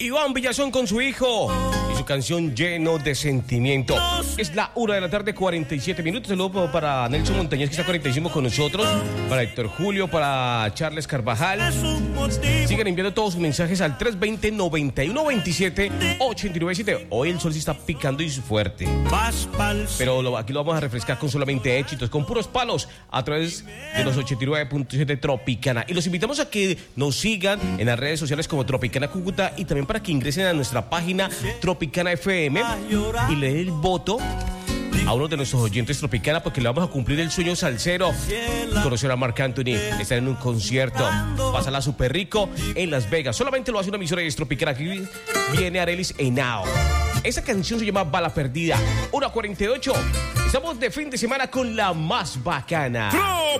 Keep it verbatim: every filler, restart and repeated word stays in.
Iván Villazón con su hijo y su canción Lleno de Sentimiento. Es la una de la tarde, cuarenta y siete minutos. Saludos para Nelson Montañez, que está cuarenta y cinco con nosotros. Para Héctor Julio, para Charles Carvajal. Sigan enviando todos sus mensajes al tres dos cero, nueve uno dos siete, ocho nueve siete. Hoy el sol sí está picando y fuerte, pero lo, aquí lo vamos a refrescar con solamente éxitos, con puros palos, a través de los ochenta y nueve punto siete Tropicana. Y los invitamos a que nos sigan en las redes sociales como Tropicana Cúcuta, y también para que ingresen a nuestra página Tropicana F M y le den el voto a uno de nuestros oyentes Tropicana, porque le vamos a cumplir el sueño salsero, conocer a Marc Anthony, estar en un concierto, pasarla súper rico en Las Vegas. Solamente lo hace una emisora de Tropicana. Aquí viene Arelis Henao. Esa canción se llama Bala Perdida. una cuarenta y ocho. Estamos de fin de semana con la más bacana.